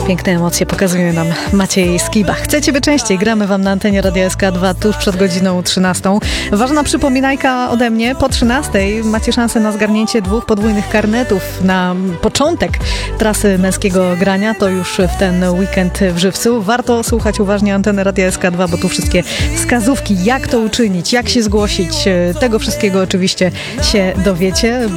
Piękne emocje pokazuje nam Maciej Skiba. Chcecie by częściej? Gramy wam na antenie Radia SK2 tuż przed godziną 13. Ważna przypominajka ode mnie. Po 13 macie szansę na zgarnięcie 2 podwójnych karnetów na początek trasy męskiego grania. To już w ten weekend w Żywcu. Warto słuchać uważnie anteny Radia SK2, bo tu wszystkie wskazówki, jak to uczynić, jak się zgłosić. Tego wszystkiego oczywiście się dowiecie.